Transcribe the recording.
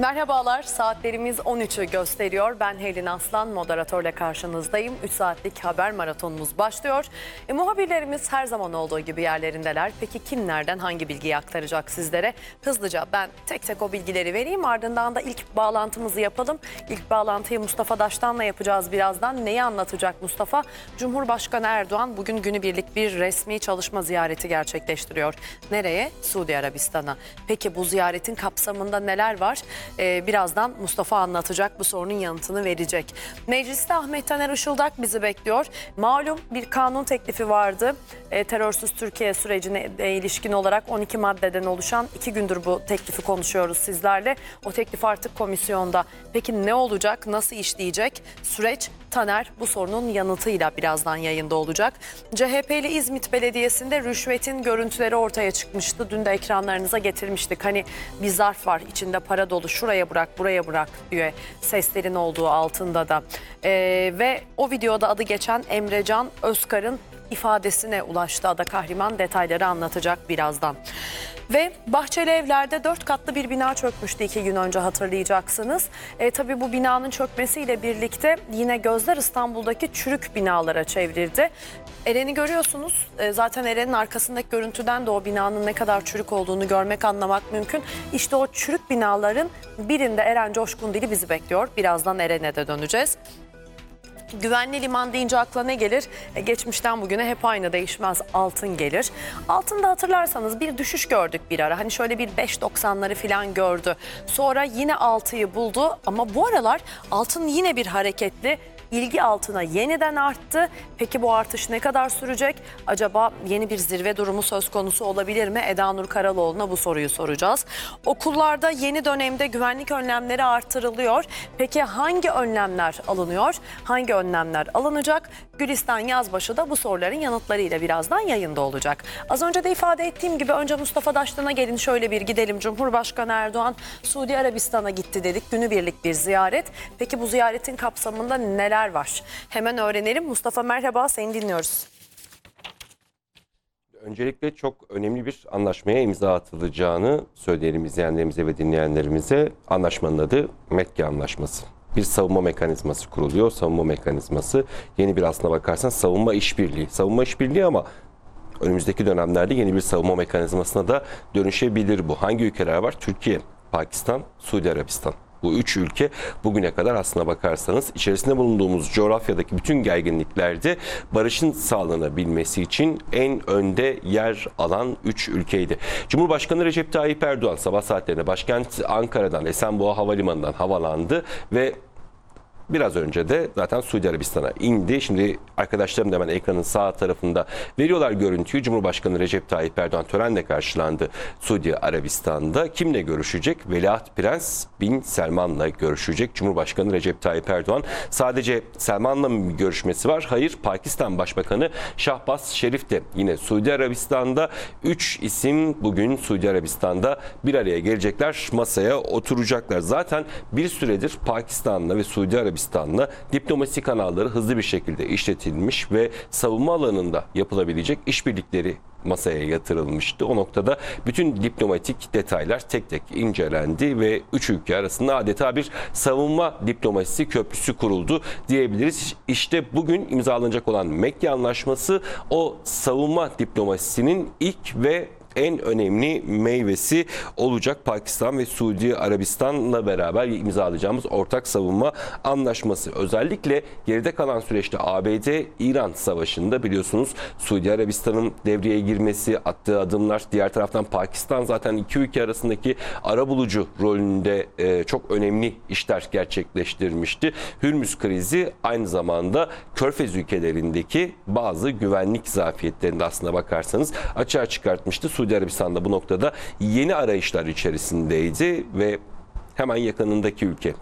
Merhabalar, saatlerimiz 13'ü gösteriyor. Ben Helin Aslan, moderatörle karşınızdayım. 3 saatlik haber maratonumuz başlıyor. Muhabirlerimiz her zaman olduğu gibi yerlerindeler. Peki kim nereden hangi bilgiyi aktaracak sizlere? Hızlıca ben tek tek o bilgileri vereyim. Ardından da ilk bağlantımızı yapalım. İlk bağlantıyı Mustafa Daştan'la yapacağız birazdan. Neyi anlatacak Mustafa? Cumhurbaşkanı Erdoğan bugün günübirlik bir resmi çalışma ziyareti gerçekleştiriyor. Nereye? Suudi Arabistan'a. Peki bu ziyaretin kapsamında neler var? Birazdan Mustafa anlatacak, bu sorunun yanıtını verecek. Mecliste Ahmet Taner Işıldak bizi bekliyor. Malum bir kanun teklifi vardı. Terörsüz Türkiye sürecine ilişkin olarak 12 maddeden oluşan, 2 gündür bu teklifi konuşuyoruz sizlerle. O teklif artık komisyonda. Peki ne olacak, nasıl işleyecek süreç? Taner bu sorunun yanıtıyla birazdan yayında olacak. CHP'li İzmit Belediyesi'nde rüşvetin görüntüleri ortaya çıkmıştı. Dün de ekranlarınıza getirmiştik. Hani bir zarf var, içinde para dolu, şuraya bırak buraya bırak diye seslerin olduğu altında da. Ve o videoda adı geçen Emrecan Özkar'ın ifadesine ulaştı Ada Kahraman, detayları anlatacak birazdan. Ve Bahçeli Evler'de 4 katlı bir bina çökmüştü 2 gün önce, hatırlayacaksınız. Tabii bu binanın çökmesiyle birlikte yine gözler İstanbul'daki çürük binalara çevrildi. Eren'i görüyorsunuz. Zaten Eren'in arkasındaki görüntüden de o binanın ne kadar çürük olduğunu görmek, anlamak mümkün. İşte o çürük binaların birinde Eren Coşkundili bizi bekliyor. Birazdan Eren'e de döneceğiz. Güvenli liman deyince akla ne gelir? Geçmişten bugüne hep aynı, değişmez, altın gelir. Altında hatırlarsanız bir düşüş gördük bir ara. Hani şöyle bir 5.90'ları falan gördü. Sonra yine 6'yı buldu ama bu aralar altın yine bir hareketli. İlgi altına yeniden arttı. Peki bu artış ne kadar sürecek? Acaba yeni bir zirve durumu söz konusu olabilir mi? Eda Nur Karaloğlu'na bu soruyu soracağız. Okullarda yeni dönemde güvenlik önlemleri artırılıyor. Peki hangi önlemler alınıyor? Hangi önlemler alınacak? Gülistan Yazbaşı da bu soruların yanıtlarıyla birazdan yayında olacak. Az önce de ifade ettiğim gibi önce Mustafa Daştan'a gelin, şöyle bir gidelim. Cumhurbaşkanı Erdoğan Suudi Arabistan'a gitti dedik. Günübirlik bir ziyaret. Peki bu ziyaretin kapsamında neler var? Hemen öğrenelim. Mustafa merhaba, seni dinliyoruz. Öncelikle çok önemli bir anlaşmaya imza atılacağını söyleyelim izleyenlerimize ve dinleyenlerimize. Anlaşmanın adı Mekke Anlaşması. Bir savunma mekanizması kuruluyor. Savunma mekanizması yeni bir, aslına bakarsan savunma işbirliği. Savunma işbirliği ama önümüzdeki dönemlerde yeni bir savunma mekanizmasına da dönüşebilir bu. Hangi ülkeler var? Türkiye, Pakistan, Suudi Arabistan. Bu 3 ülke bugüne kadar aslına bakarsanız içerisinde bulunduğumuz coğrafyadaki bütün gerginliklerde barışın sağlanabilmesi için en önde yer alan 3 ülkeydi. Cumhurbaşkanı Recep Tayyip Erdoğan sabah saatlerinde başkent Ankara'dan Esenboğa Havalimanı'ndan havalandı ve biraz önce de zaten Suudi Arabistan'a indi. Şimdi arkadaşlarım da hemen ekranın sağ tarafında veriyorlar görüntüyü. Cumhurbaşkanı Recep Tayyip Erdoğan törenle karşılandı Suudi Arabistan'da. Kimle görüşecek? Veliaht Prens Bin Selman'la görüşecek. Cumhurbaşkanı Recep Tayyip Erdoğan sadece Selman'la mı bir görüşmesi var? Hayır. Pakistan Başbakanı Şahbaz Şerif de yine Suudi Arabistan'da. 3 isim bugün Suudi Arabistan'da bir araya gelecekler. Masaya oturacaklar. Zaten bir süredir Pakistan'la ve Suudi Arabistan'la diplomasi kanalları hızlı bir şekilde işletilmiş ve savunma alanında yapılabilecek işbirlikleri masaya yatırılmıştı. O noktada bütün diplomatik detaylar tek tek incelendi ve 3 ülke arasında adeta bir savunma diplomasisi köprüsü kuruldu diyebiliriz. İşte bugün imzalanacak olan Mekke Anlaşması o savunma diplomasisinin ilk ve en önemli meyvesi olacak. Pakistan ve Suudi Arabistan'la beraber imzalayacağımız ortak savunma anlaşması. Özellikle geride kalan süreçte ABD-İran savaşında biliyorsunuz Suudi Arabistan'ın devreye girmesi, attığı adımlar, diğer taraftan Pakistan zaten iki ülke arasındaki arabulucu rolünde çok önemli işler gerçekleştirmişti. Hürmüz krizi aynı zamanda Körfez ülkelerindeki bazı güvenlik zafiyetlerini de aslına bakarsanız açığa çıkartmıştı. Suudi Arabistan'da bu noktada yeni arayışlar içerisindeydi ve hemen yakınındaki ülke